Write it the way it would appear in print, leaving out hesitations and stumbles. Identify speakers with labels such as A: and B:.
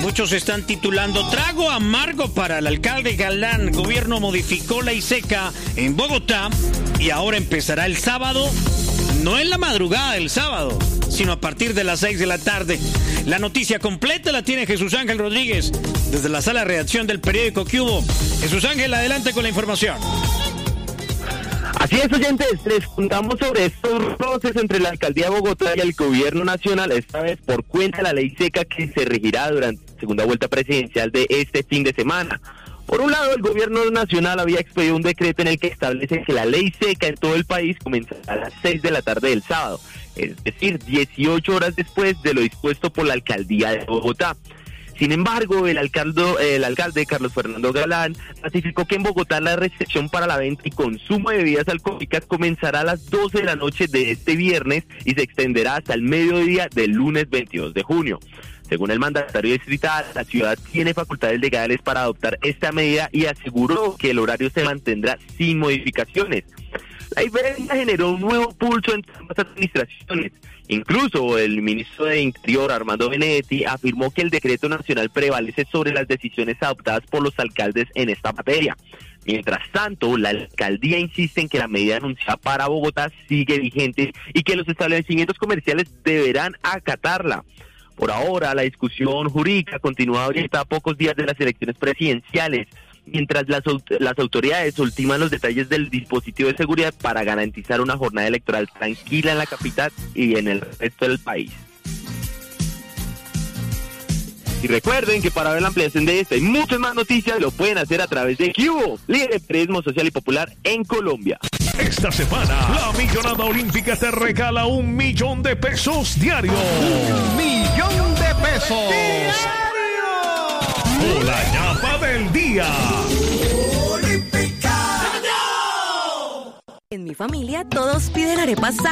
A: Muchos están titulando Trago amargo para el alcalde Galán. Gobierno modificó ley seca en Bogotá y ahora empezará el sábado, no en la madrugada del sábado, sino a partir de las 6 de la tarde. La noticia completa la tiene Jesús Ángel Rodríguez desde la sala de redacción del periódico Que Hubo. Jesús Ángel, adelante con la información.
B: Así es, oyentes, les contamos sobre estos roces entre la alcaldía de Bogotá y el gobierno nacional, esta vez por cuenta de la ley seca que se regirá durante la segunda vuelta presidencial de este fin de semana. Por un lado, el gobierno nacional había expedido un decreto en el que establece que la ley seca en todo el país comenzará a las 6 de la tarde del sábado, es decir, 18 horas después de lo dispuesto por la alcaldía de Bogotá. Sin embargo, el alcalde Carlos Fernando Galán ratificó que en Bogotá la recepción para la venta y consumo de bebidas alcohólicas comenzará a las 12 de la noche de este viernes y se extenderá hasta el mediodía del lunes 22 de junio. Según el mandatario distrital, la ciudad tiene facultades legales para adoptar esta medida y aseguró que el horario se mantendrá sin modificaciones. La diferencia generó un nuevo pulso entre ambas administraciones. Incluso el ministro de Interior, Armando Benedetti, afirmó que el decreto nacional prevalece sobre las decisiones adoptadas por los alcaldes en esta materia. Mientras tanto, la alcaldía insiste en que la medida anunciada para Bogotá sigue vigente y que los establecimientos comerciales deberán acatarla. Por ahora, la discusión jurídica continúa ahorita a pocos días de las elecciones presidenciales, mientras las autoridades ultiman los detalles del dispositivo de seguridad para garantizar una jornada electoral tranquila en la capital y en el resto del país. Y recuerden que para ver la ampliación de esta y muchas más noticias lo pueden hacer a través de Que Hubo, líder de periodismo social y popular en Colombia.
C: Esta semana, la Millonada Olímpica te regala $1.000.000 diario.
D: $1.000.000
C: ¡Diario! O la ñapa del día.
E: En mi familia todos piden arepas